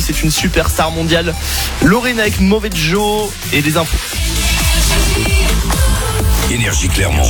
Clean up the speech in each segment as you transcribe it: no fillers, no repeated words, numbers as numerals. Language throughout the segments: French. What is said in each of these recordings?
c'est une superstar mondiale. Lorena avec Mauvais Joe et des infos. Énergie Clermont.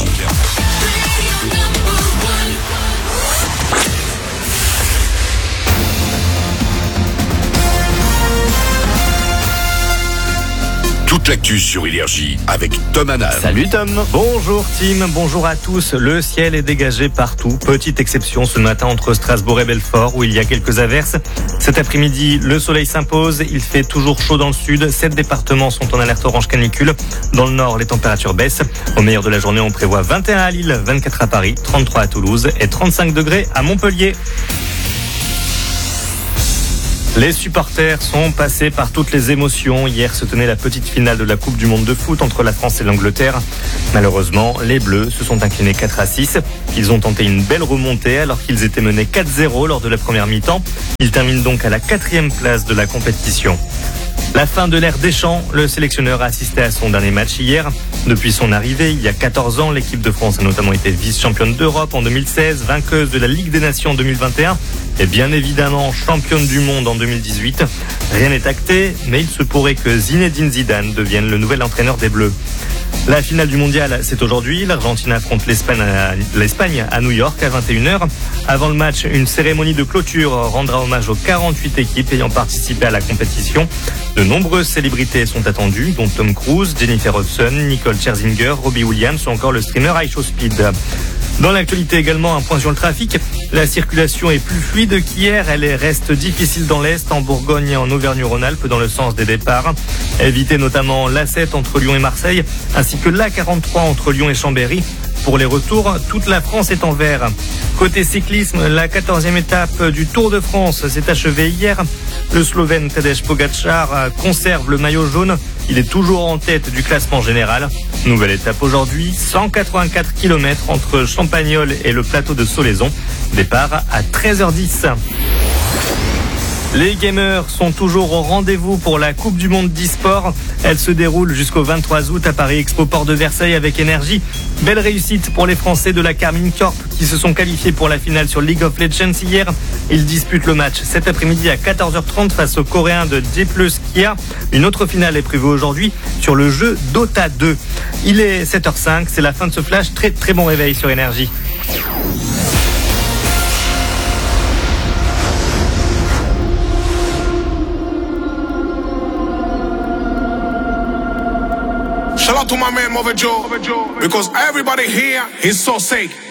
Toute l'actu sur Énergie avec Tom Hanan. Salut Tom. Bonjour Tim, bonjour à tous. Le ciel est dégagé partout. Petite exception ce matin entre Strasbourg et Belfort où il y a quelques averses. Cet après-midi, le soleil s'impose. Il fait toujours chaud dans le sud. 7 départements sont en alerte orange canicule. Dans le nord, les températures baissent. Au meilleur de la journée, on prévoit 21 à Lille, 24 à Paris, 33 à Toulouse et 35 degrés à Montpellier. Les supporters sont passés par toutes les émotions. Hier se tenait la petite finale de la Coupe du Monde de foot entre la France et l'Angleterre. Malheureusement, les Bleus se sont inclinés 4-6. Ils ont tenté une belle remontée alors qu'ils étaient menés 4-0 lors de la première mi-temps. Ils terminent donc à la 4e place de la compétition. La fin de l'ère Deschamps, le sélectionneur a assisté à son dernier match hier. Depuis son arrivée, il y a 14 ans, l'équipe de France a notamment été vice-championne d'Europe en 2016, vainqueuse de la Ligue des Nations en 2021 et bien évidemment championne du monde en 2018. Rien n'est acté, mais il se pourrait que Zinedine Zidane devienne le nouvel entraîneur des Bleus. La finale du mondial, c'est aujourd'hui. L'Argentine affronte l'Espagne à New York à 21h. Avant le match, une cérémonie de clôture rendra hommage aux 48 équipes ayant participé à la compétition. De nombreuses célébrités sont attendues, dont Tom Cruise, Jennifer Hudson, Nicole Scherzinger, Robbie Williams ou encore le streamer iShowSpeed. Dans l'actualité également, un point sur le trafic. La circulation est plus fluide qu'hier. Elle reste difficile dans l'Est, en Bourgogne et en Auvergne-Rhône-Alpes dans le sens des départs. Évitez notamment l'A7 entre Lyon et Marseille, ainsi que l'A43 entre Lyon et Chambéry. Pour les retours, toute la France est en vert. Côté cyclisme, la 14e étape du Tour de France s'est achevée hier. Le Slovène Tadej Pogačar conserve le maillot jaune. Il est toujours en tête du classement général. Nouvelle étape aujourd'hui, 184 km entre Champagnole et le plateau de Solaison. Départ à 13h10. Les gamers sont toujours au rendez-vous pour la Coupe du Monde d'e-sport. Elle se déroule jusqu'au 23 août à Paris Expo Port de Versailles avec Énergie. Belle réussite pour les Français de la Carmine Corp qui se sont qualifiés pour la finale sur League of Legends hier. Ils disputent le match cet après-midi à 14h30 face aux Coréens de D+ Kia. Une autre finale est prévue aujourd'hui sur le jeu Dota 2. Il est 7h05, c'est la fin de ce flash. Très très bon réveil sur Énergie. Shout out to my man Mauvais Joe, because everybody here is so sick.